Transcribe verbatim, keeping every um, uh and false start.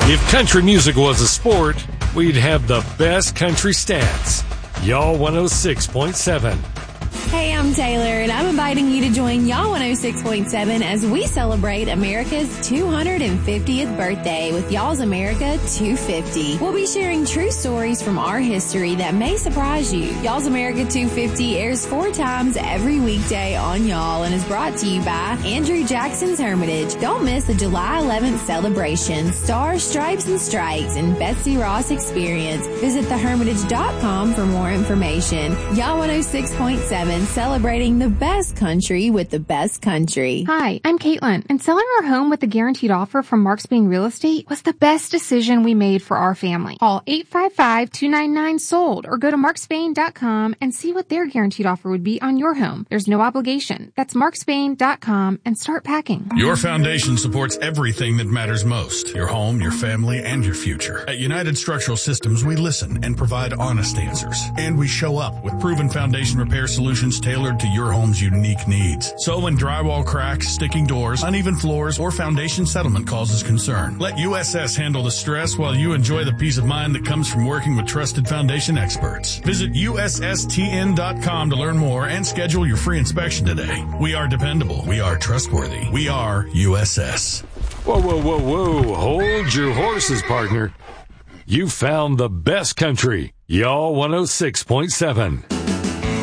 If country music was a sport, we'd have the best country stats. Y'all one oh six point seven. Hey, I'm Taylor, and I'm inviting you to join Y'all one oh six point seven as we celebrate America's two hundred fiftieth birthday with Y'all's America two fifty. We'll be sharing true stories from our history that may surprise you. Y'all's America two fifty airs four times every weekday on Y'all and is brought to you by Andrew Jackson's Hermitage. Don't miss the July eleventh celebration, Stars, Stripes, and Strikes, and Betsy Ross Experience. Visit the hermitage dot com for more information. Y'all one oh six point seven, celebrating the best country with the best country. Hi, I'm Caitlin, and selling our home with a guaranteed offer from Mark Spain Real Estate was the best decision we made for our family. Call eight five five, two nine nine, sold or go to mark spain dot com and see what their guaranteed offer would be on your home. There's no obligation. That's mark spain dot com and start packing. Your foundation supports everything that matters most. Your home, your family, and your future. At United Structural Systems, we listen and provide honest answers. And we show up with proven foundation repair solutions tailored to your home's unique needs. So when drywall cracks, sticking doors, uneven floors, or foundation settlement causes concern, let U S S handle the stress while you enjoy the peace of mind that comes from working with trusted foundation experts. Visit U S S T N dot com to learn more and schedule your free inspection today. We are dependable. We are trustworthy. We are U S S. Whoa, whoa, whoa, whoa. Hold your horses, partner. You found the best country. Y'all one oh six point seven.